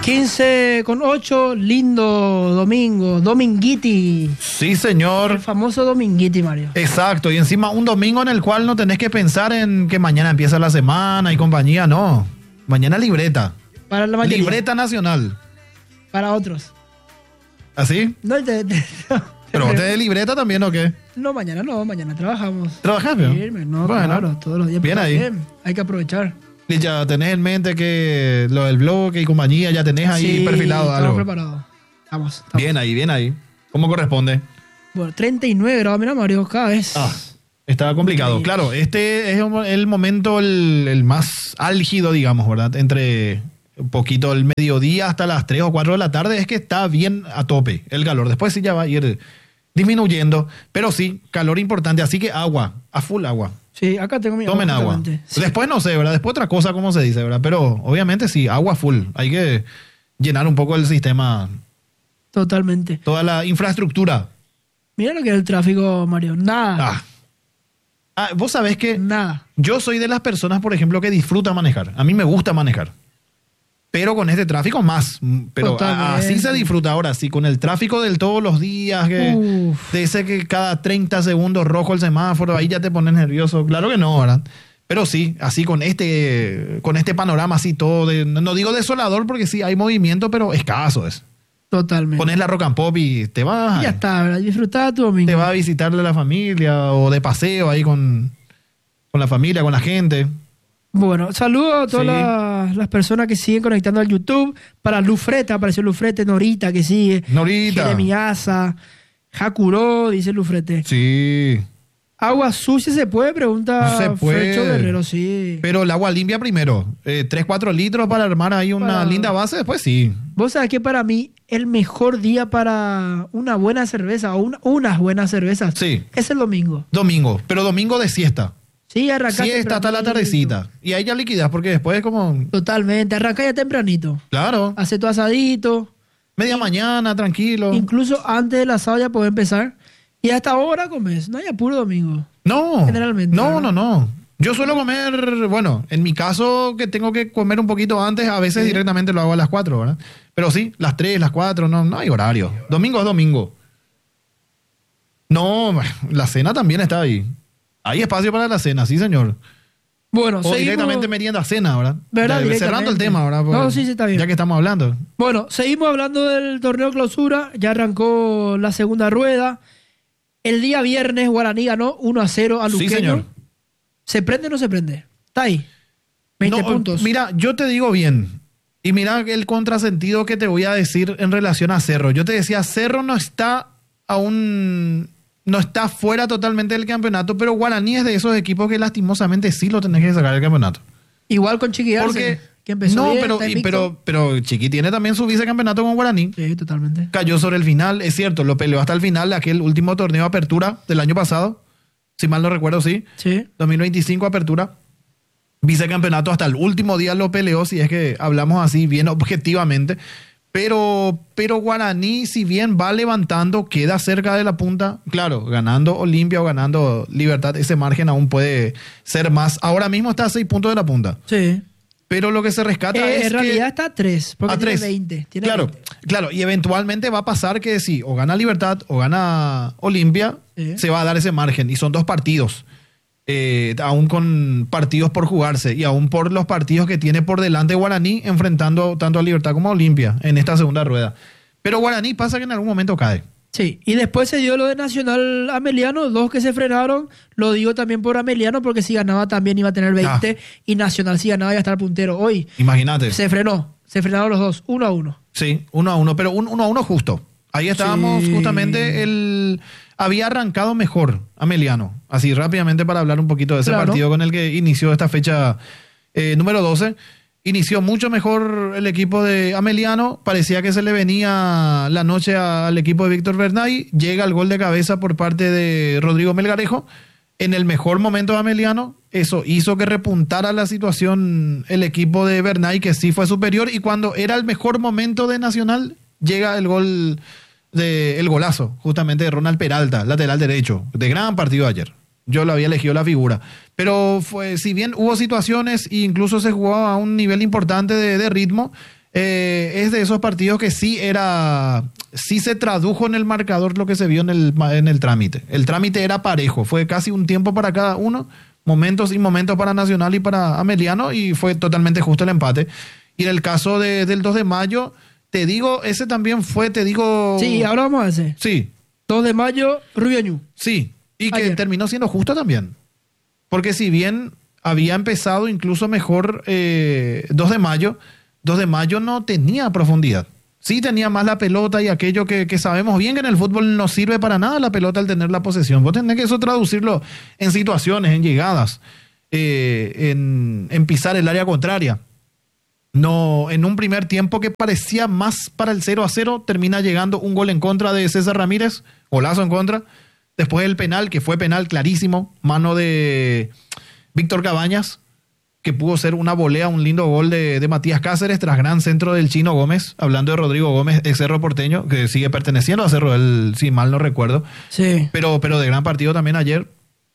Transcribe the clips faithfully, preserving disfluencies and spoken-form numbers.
quince con ocho, lindo domingo, Dominguiti. Sí, señor. El famoso Dominguiti, Mario. Exacto, y encima un domingo en el cual no tenés que pensar en que mañana empieza la semana y compañía, no. Mañana libreta. Para la mayoría. Libreta nacional. Para otros. ¿Así? No, te, te, no, ¿Pero usted de libreta también o qué? No, mañana no, mañana trabajamos. ¿Trabajás, pero? Firme, no, bueno, claro, todos los días. Bien ahí. Bien, hay que aprovechar. Y ya tenés en mente que lo del bloque y compañía, ya tenés ahí sí, perfilado estamos algo. preparados. Estamos, estamos. Bien ahí, bien ahí. ¿Cómo corresponde? Bueno, treinta y nueve grados, mira, Mario, cada vez. Ah, estaba complicado. Claro, este es el momento el, el más álgido, digamos, ¿verdad? Entre un poquito el mediodía hasta las tres o cuatro de la tarde es que está bien a tope el calor. Después sí ya va a ir disminuyendo, pero sí, calor importante. Así que agua, a full agua. Sí, acá tengo mi Tomen agua. Sí. Después no sé, ¿verdad? Después otra cosa, como se dice, ¿verdad? Pero obviamente sí, agua full. Hay que llenar un poco el sistema. Totalmente. Toda la infraestructura. Mira lo que es el tráfico, Mario. Nada. Ah. Ah, vos sabés que Nada. Yo soy de las personas, por ejemplo, que disfruta manejar. A mí me gusta manejar. Pero con este tráfico más. Pero Totalmente. Así se disfruta ahora, sí. Con el tráfico del todos los días, que te dice que cada treinta segundos rojo el semáforo, ahí ya te pones nervioso. Claro que no, ¿verdad? Pero sí, así con este, con este panorama así todo, de, no digo desolador porque sí hay movimiento, pero escaso es. Totalmente. Pones la rock and pop y te vas. Y ya está, ¿verdad? Disfrutar tu domingo. Te vas a visitarle a la familia o de paseo ahí con, con la familia, con la gente. Bueno, saludo a todas Sí. las, las personas que siguen conectando al YouTube. Para Lufrete, apareció Lufrete, Norita que sigue. Norita. Jeremiasa, Jacuró, dice Lufrete. Sí. ¿Agua sucia se puede? Pregunta No se puede. Frecho Guerrero, sí. Pero el agua limpia primero. Eh, tres, cuatro litros para armar ahí una Para- linda base, después sí. Vos sabés que para mí el mejor día para una buena cerveza o una- unas buenas cervezas Sí. es el domingo. Domingo, pero domingo de siesta. Sí, arrancá Siesta hasta la tempranito. tardecita. Y ahí ya liquidas, porque después es como, Totalmente, arranca ya tempranito. claro, Hace tu asadito. media mañana, tranquilo. Incluso antes del asado ya puedes empezar. Y hasta ahora comes. No hay apuro domingo. No, Generalmente, no, ¿verdad? no, no. Yo suelo comer, bueno, en mi caso que tengo que comer un poquito antes, a veces Sí. directamente lo hago a las cuatro, ¿verdad? Pero sí, las tres, las cuatro, no, no hay horario. Domingo es domingo. No, la cena también está ahí. Hay espacio para la cena, sí, señor. Bueno, O seguimos- directamente merienda cena, ¿verdad? ¿Verdad? Ya, cerrando el Directamente. tema, ¿verdad? No, sí, sí, está bien. Ya que estamos hablando. Bueno, seguimos hablando del torneo clausura. Ya arrancó la segunda rueda. El día viernes Guaraní ganó uno a cero a Sí, Luqueño. señor. ¿Se prende o no se prende? Está ahí. veinte No, puntos. Mira, yo te digo bien. Y mira el contrasentido que te voy a decir en relación a Cerro. Yo te decía, Cerro no está aún, no está fuera totalmente del campeonato, pero Guaraní es de esos equipos que lastimosamente sí lo tenés que sacar del campeonato. Igual con Chiqui Arce, Porque, que empezó no, bien, pero, está y- invicto. pero, pero Chiqui tiene también su vicecampeonato con Guaraní. Sí, totalmente. Cayó sobre el final, es cierto, lo peleó hasta el final de aquel último torneo de apertura del año pasado. Si mal no recuerdo, sí. Sí. dos mil veinticinco apertura. Vicecampeonato hasta el último día lo peleó, si es que hablamos así bien objetivamente. Pero, pero Guaraní, si bien va levantando, queda cerca de la punta. Claro, ganando Olimpia o ganando Libertad, ese margen aún puede ser más. Ahora mismo está a seis puntos de la punta. Sí. Pero lo que se rescata Eh, es en realidad que... está a tres, porque a tiene tres. veinte. Tiene claro, veinte. claro. Y eventualmente va a pasar que si o gana Libertad o gana Olimpia, Sí. se va a dar ese margen. Y son dos partidos. Eh, aún con partidos por jugarse y aún por los partidos que tiene por delante Guaraní enfrentando tanto a Libertad como a Olimpia en esta segunda rueda. Pero Guaraní pasa que en algún momento cae. Sí, y después se dio lo de Nacional Ameliano, dos que se frenaron. Lo digo también por Ameliano, porque si ganaba también iba a tener veinte. Y Nacional si ganaba iba a estar puntero. Hoy Imagínate. se frenó, se frenaron los dos, uno a uno. Sí, uno a uno, pero un, uno a uno justo. Ahí estábamos Sí. justamente, el había arrancado mejor Ameliano. Así rápidamente para hablar un poquito de ese Claro. partido con el que inició esta fecha eh, número doce. Inició mucho mejor el equipo de Ameliano. Parecía que se le venía la noche a- al equipo de Víctor Bernay. Llega el gol de cabeza por parte de Rodrigo Melgarejo. En el mejor momento de Ameliano, eso hizo que repuntara la situación el equipo de Bernay, que sí fue superior. Y cuando era el mejor momento de Nacional, llega el gol, de, el golazo, justamente de Ronald Peralta, lateral derecho. De gran partido ayer. Yo lo había elegido la figura. Pero fue, si bien hubo situaciones e incluso se jugó a un nivel importante de, de ritmo, eh, es de esos partidos que sí era, sí se tradujo en el marcador lo que se vio en el, en el trámite. El trámite era parejo, fue casi un tiempo para cada uno, momentos y momentos para Nacional y para Ameliano, y fue totalmente justo el empate. Y en el caso de, del dos de mayo, te digo, ese también fue, te digo... Sí, ahora vamos a ese. Sí. dos de mayo, Rubio Ñu. Sí, y que Ayer. terminó siendo justo también. Porque si bien había empezado incluso mejor eh, dos de mayo, dos de mayo no tenía profundidad. Sí tenía más la pelota y aquello que, que sabemos bien que en el fútbol no sirve para nada la pelota al tener la posesión. Vos tenés que eso traducirlo en situaciones, en llegadas, eh, en, en pisar el área contraria. No, en un primer tiempo que parecía más para el cero a cero, termina llegando un gol en contra de César Ramírez, golazo en contra. Después el penal, que fue penal clarísimo, mano de Víctor Cabañas, que pudo ser una volea, un lindo gol de, de Matías Cáceres tras gran centro del Chino Gómez, hablando de Rodrigo Gómez, ex Cerro Porteño, que sigue perteneciendo a Cerro, él, si mal no recuerdo. Sí. Pero, pero de gran partido también ayer.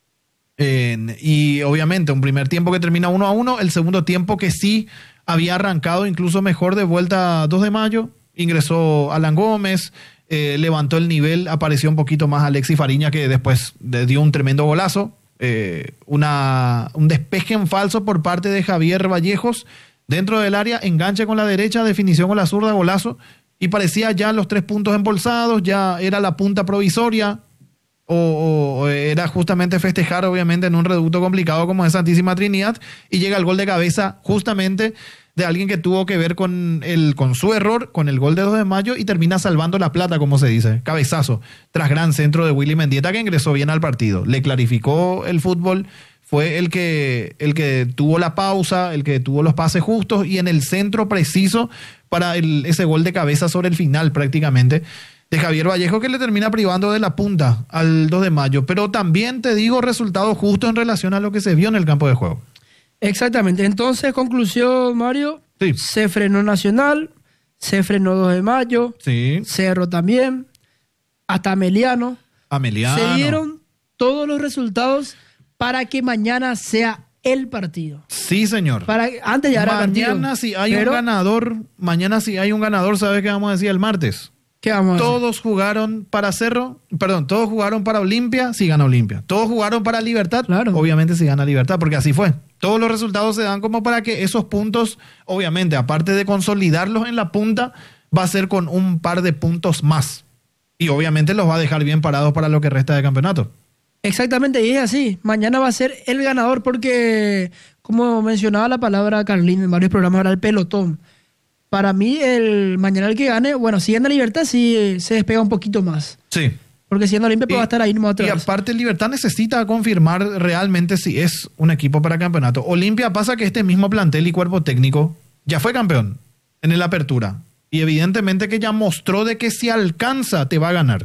Eh, y obviamente un primer tiempo que termina uno a uno, el segundo tiempo que sí había arrancado incluso mejor de vuelta dos de mayo, ingresó Alan Gómez, eh, levantó el nivel, apareció un poquito más Alexis Fariña, que después le dio un tremendo golazo, eh, una, un despeje en falso por parte de Javier Vallejos, dentro del área, enganche con la derecha, definición con la zurda, golazo, y parecía ya los tres puntos embolsados, ya era la punta provisoria, o, o, o era justamente festejar obviamente en un reducto complicado como es Santísima Trinidad, y llega el gol de cabeza justamente de alguien que tuvo que ver con, el, con su error, con el gol de dos de mayo, y termina salvando la plata, como se dice, cabezazo, tras gran centro de Willy Mendieta, que ingresó bien al partido, le clarificó el fútbol, fue el que, el que tuvo la pausa, el que tuvo los pases justos, y en el centro preciso para el, ese gol de cabeza sobre el final prácticamente, de Javier Vallejo, que le termina privando de la punta al dos de mayo. Pero también te digo resultado justo en relación a lo que se vio en el campo de juego. Exactamente. Entonces, conclusión, Mario. Sí. Se frenó Nacional, se frenó dos de mayo, Sí. Cerro también, hasta Ameliano. Ameliano. Se dieron todos los resultados para que mañana sea el partido. Sí, señor. Para, antes ya era partido. Mañana si hay pero, un ganador, mañana si hay un ganador, ¿sabes qué vamos a decir el martes? ¿Qué vamos a hacer? Todos jugaron para Cerro, perdón, todos jugaron para Olimpia, si gana Olimpia. Todos jugaron para Libertad, Claro. obviamente si gana Libertad, porque así fue. Todos los resultados se dan como para que esos puntos, obviamente, aparte de consolidarlos en la punta, va a ser con un par de puntos más. Y obviamente los va a dejar bien parados para lo que resta de campeonato. Exactamente, y es así. Mañana va a ser el ganador porque, como mencionaba la palabra Carlín en varios programas, era el pelotón. Para mí, el mañana el que gane, bueno, si gana Libertad, sí se despega un poquito más. Sí. Porque si gana Olimpia, pues va a estar ahí nomás otra Y vez. aparte, Libertad necesita confirmar realmente si es un equipo para campeonato. Olimpia pasa que este mismo plantel y cuerpo técnico ya fue campeón en el Apertura. Y evidentemente que ya mostró de que si alcanza, te va a ganar.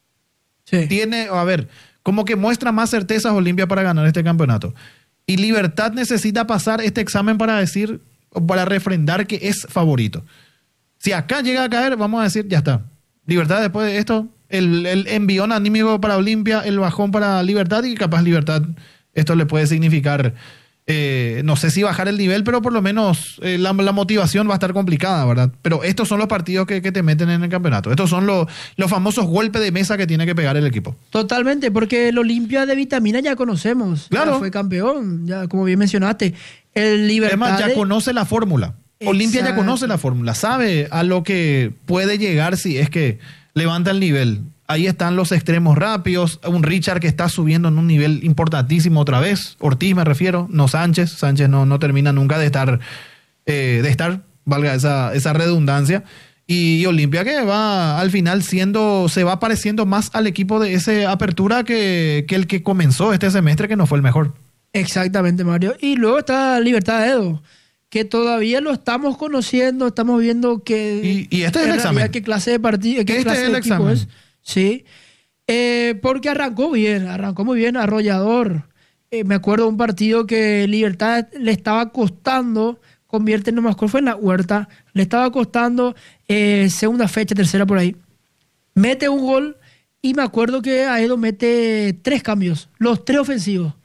Sí. Tiene, a ver, como que muestra más certezas Olimpia para ganar este campeonato. Y Libertad necesita pasar este examen para decir, para refrendar que es favorito. Si acá llega a caer, vamos a decir, ya está. Libertad después de esto, el, el envión anímico para Olimpia, el bajón para Libertad, y capaz Libertad, esto le puede significar, eh, no sé si bajar el nivel, pero por lo menos eh, la, la motivación va a estar complicada, ¿verdad? Pero estos son los partidos que, que te meten en el campeonato. Estos son los, los famosos golpes de mesa que tiene que pegar el equipo. Totalmente, porque el Olimpia de Vitamina ya conocemos. Claro. Ya fue campeón, ya como bien mencionaste. El Libertad. Además, ya de- conoce la fórmula. Olimpia ya Exacto. conoce la fórmula, sabe a lo que puede llegar si es que levanta el nivel. Ahí están los extremos rápidos, un Richard que está subiendo en un nivel importantísimo otra vez, Ortiz me refiero, no Sánchez, Sánchez no, no termina nunca de estar, eh, de estar, valga esa, esa redundancia, y, y Olimpia que va al final siendo, se va pareciendo más al equipo de esa Apertura que, que el que comenzó este semestre, que no fue el mejor. Exactamente, Mario. Y luego está Libertad de Edo, que todavía lo estamos conociendo, estamos viendo que... Y- y este es en el realidad examen. ¿Qué clase de partido, qué Este clase es el de equipo examen. es? Sí. Eh, porque arrancó bien, arrancó muy bien, arrollador. Eh, me acuerdo de un partido que Libertad le estaba costando, convierte, no me acuerdo, fue en la Huerta, le estaba costando eh, segunda fecha, tercera por ahí. Mete un gol y me acuerdo que Aedo mete tres cambios, los tres ofensivos.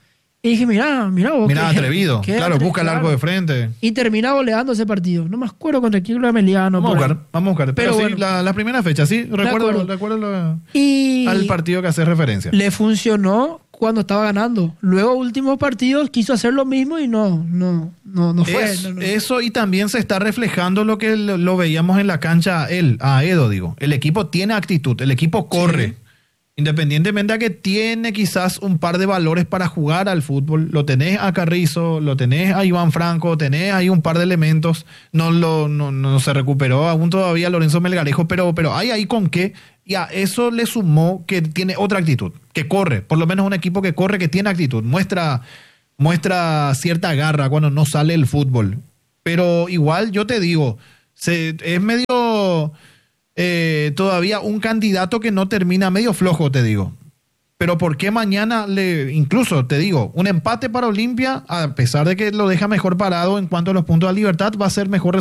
Y dije, mirá, mirá vos. Mirá, qué- atrevido. qué Claro, atre- busca el arco claro. de frente. Y termina goleando ese partido. No me acuerdo contra quién era Ameliano. Vamos a por ahí. buscar, vamos a buscar. Pero, Pero sí, bueno. la, la primera fecha, sí. Recuerdo, acuerdo. recuerdo lo- Y al partido que hace referencia. le funcionó cuando estaba ganando. Luego, últimos partidos, quiso hacer lo mismo y no, no, no, no fue. Es- no, no. Eso, y también se está reflejando lo que lo, lo veíamos en la cancha a él, a Edo, digo. El equipo tiene actitud, el equipo corre. Sí. Independientemente de que tiene quizás un par de valores para jugar al fútbol, lo tenés a Carrizo, lo tenés a Iván Franco, tenés ahí un par de elementos, no lo no, no se recuperó aún todavía Lorenzo Melgarejo, pero, pero hay ahí con qué, y a eso le sumó que tiene otra actitud, que corre, por lo menos un equipo que corre, que tiene actitud, muestra, muestra cierta garra cuando no sale el fútbol. Pero igual yo te digo, se, es medio... Eh, todavía un candidato que no termina, medio flojo, te digo. Pero ¿por qué mañana le, incluso te digo, un empate para Olimpia, a pesar de que lo deja mejor parado en cuanto a los puntos de Libertad, va a ser mejor